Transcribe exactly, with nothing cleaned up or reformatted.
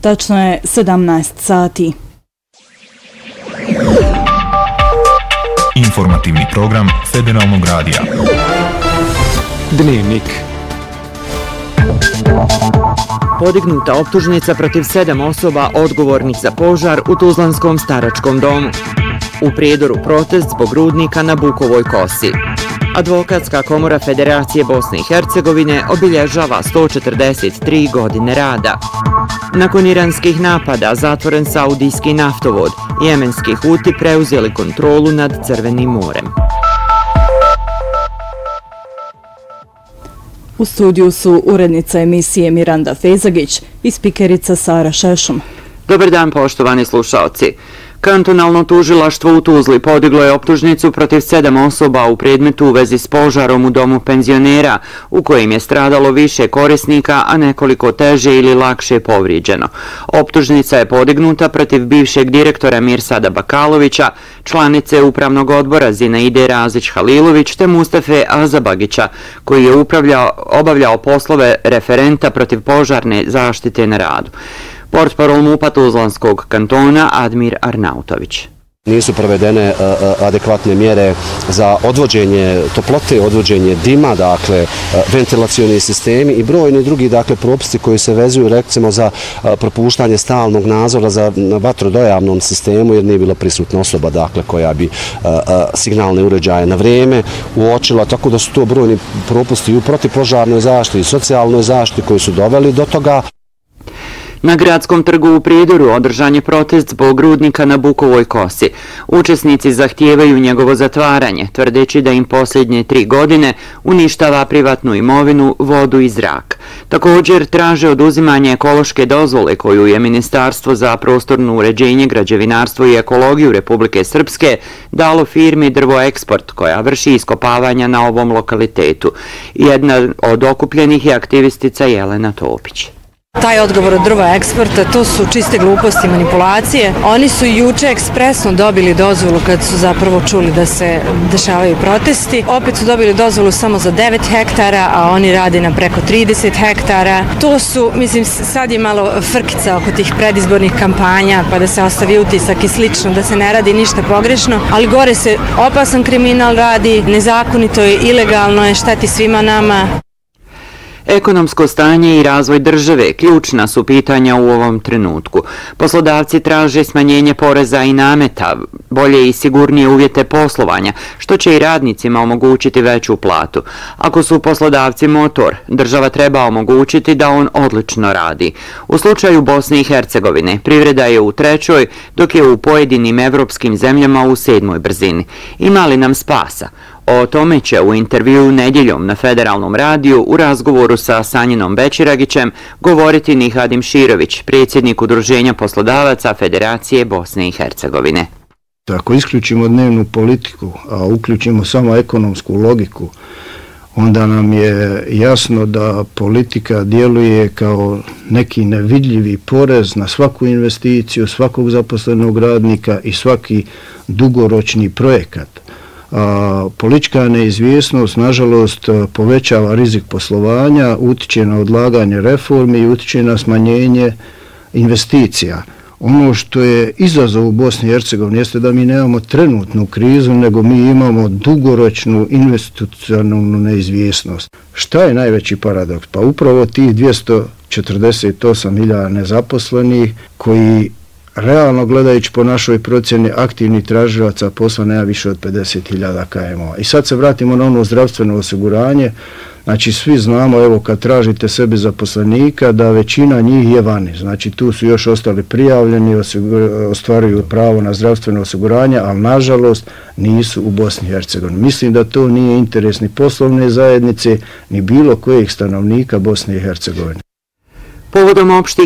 Tačno je sedamnaest sati. Informativni program Federalnog radija. Dnevnik. Podignuta optužnica protiv sedam osoba odgovornih za požar u Tuzlanskom staračkom domu. U Prijedoru protest zbog rudnika na Bukovoj kosi. Advokatska komora Federacije Bosne i Hercegovine obilježava sto četrdeset tri godine rada. Nakon iranskih napada zatvoren saudijski naftovod, jemenski Huti preuzeli kontrolu nad Crvenim morem. U studiju su urednica emisije Miranda Fezagić i spikerica Sara Šešum. Dobar dan, poštovani slušaoci. Kantonalno tužilaštvo u Tuzli podiglo je optužnicu protiv sedam osoba u predmetu u vezi s požarom u domu penzionera, u kojem je stradalo više korisnika, a nekoliko teže ili lakše povrijeđeno. Optužnica je podignuta protiv bivšeg direktora Mirsada Bakalovića, članice upravnog odbora Zinaide Razić-Halilović te Mustafe Azabagića, koji je upravljao, obavljao poslove referenta protiv požarne zaštite na radu. Portparol MUP-a Tuzlanskog kantona Admir Arnautović. Nisu provedene adekvatne mjere za odvođenje toplote, odvođenje dima, dakle ventilacioni sistemi i brojni drugi dakle propisi koji se vezuju recimo za propuštanje stalnog nadzora za vatrodojavnom sistemu jer nije bilo prisutna osoba dakle koja bi signalne uređaje na vrijeme uočila, tako da su to brojni propusti i u protivpožarnoj zaštiti i socijalnoj zaštiti koji su doveli do toga. Na Gradskom trgu u Prijedoru održan je protest zbog rudnika na Bukovoj kosi. Učesnici zahtijevaju njegovo zatvaranje, tvrdeći da im posljednje tri godine uništava privatnu imovinu, vodu i zrak. Također traže oduzimanje ekološke dozvole koju je Ministarstvo za prostorno uređenje, građevinarstvo i ekologiju Republike Srpske dalo firmi Drvoeksport koja vrši iskopavanja na ovom lokalitetu. Jedna od okupljenih je aktivistica Jelena Topić. Taj odgovor od Drva Eksporta, to su čiste gluposti i manipulacije. Oni su juče ekspresno dobili dozvolu kad su zapravo čuli da se dešavaju protesti. Opet su dobili dozvolu samo za devet hektara, a oni rade na preko trideset hektara. To su, mislim, sad je malo frkica oko tih predizbornih kampanja, pa da se ostavi utisak i slično, da se ne radi ništa pogrešno. Ali gore se opasan kriminal radi, nezakonito je, ilegalno je, šteti svima nama. Ekonomsko stanje i razvoj države ključna su pitanja u ovom trenutku. Poslodavci traže smanjenje poreza i nameta, bolje i sigurnije uvjete poslovanja, što će i radnicima omogućiti veću platu. Ako su poslodavci motor, država treba omogućiti da on odlično radi. U slučaju Bosne i Hercegovine privreda je u trećoj, dok je u pojedinim evropskim zemljama u sedmoj brzini. Ima li nam spasa? O tome će u intervjuu nedjeljom na Federalnom radiju u razgovoru sa Sanjinom Bećiragićem govoriti Nihadim Širović, predsjednik Udruženja poslodavaca Federacije Bosne i Hercegovine. Ako isključimo dnevnu politiku, a uključimo samo ekonomsku logiku, onda nam je jasno da politika djeluje kao neki nevidljivi porez na svaku investiciju, svakog zaposlenog radnika i svaki dugoročni projekat. A, politička neizvjesnost nažalost povećava rizik poslovanja, utiče na odlaganje reformi i utiče na smanjenje investicija. Ono što je izazov u Bosni i Hercegovini jeste da mi nemamo trenutnu krizu, nego mi imamo dugoročnu institucionalnu neizvjesnost. Šta je najveći paradoks? Pa upravo tih dvjesto četrdeset osam hiljada nezaposlenih koji realno gledajući po našoj procjeni aktivnih tražilaca posla nema više od pedeset hiljada K M O. I sad se vratimo na ono zdravstveno osiguranje. Znači svi znamo, evo kad tražite sebi zaposlenika, da većina njih je vani. Znači tu su još ostali prijavljeni, ostvaruju pravo na zdravstveno osiguranje, ali nažalost nisu u Bosni i Hercegovini. Mislim da to nije interes ni poslovne zajednice, ni bilo kojeg stanovnika Bosne i Hercegovine. Povodom opštih